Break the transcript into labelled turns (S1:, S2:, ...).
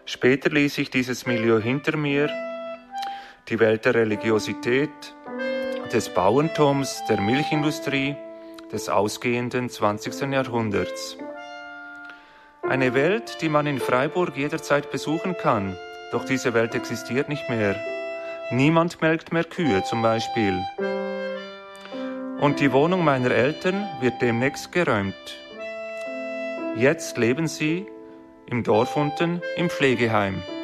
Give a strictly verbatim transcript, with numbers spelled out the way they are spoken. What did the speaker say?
S1: Später ließ ich dieses Milieu hinter mir, die Welt der Religiosität, des Bauerntums, der Milchindustrie, des ausgehenden zwanzigsten Jahrhunderts. Eine Welt, die man in Freiburg jederzeit besuchen kann, doch diese Welt existiert nicht mehr. Niemand melkt mehr Kühe zum Beispiel. Und die Wohnung meiner Eltern wird demnächst geräumt. Jetzt leben sie im Dorf unten im Pflegeheim.